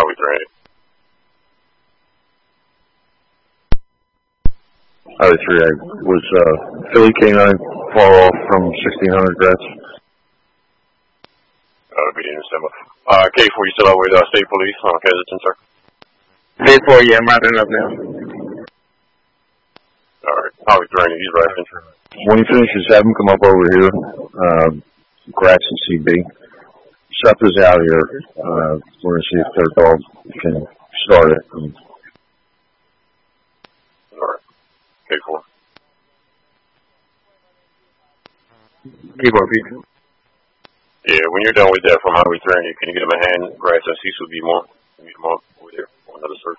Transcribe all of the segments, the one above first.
Highway 380. Highway 380 was Philly K9 far off from 1600 Gratz. Beating December. K4, you still out with State Police on Kensington, sir? State 4, yeah, I'm wrapping up now. Alright, Highway 380, he's right. When he finishes, have him come up over here, Gratz and CB. Seth is out here. We're going to see if their dog can start it. Alright, K4. K4, Pete. Yeah, when you're done with that from Highway 380, can you get him a hand? Gratz and Cecil be more. Get him on over there for another search.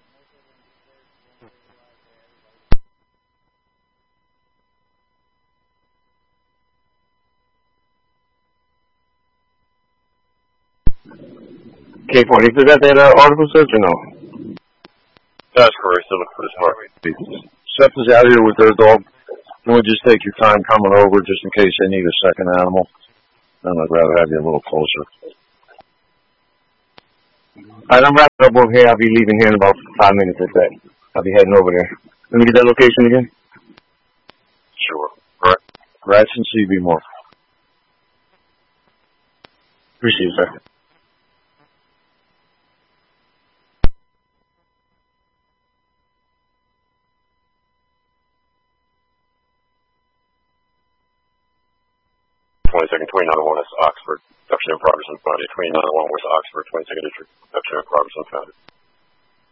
K4, you still got that article search or no? That's correct, still looking for this Harvey. Seth is out here with their dog. You want to just take your time coming over just in case they need a second animal. Then I'd rather have you a little closer. Alright, I'm wrapping up over here. I'll be leaving here in about 5 minutes at that. I'll be heading over there. Let me get that location again. Sure. Alright. Gratz and CB more. Appreciate it, sir. Second 2901 West Oxford. Production in progress unfounded. 2901 West Oxford, 22nd District. Production in progress unfounded.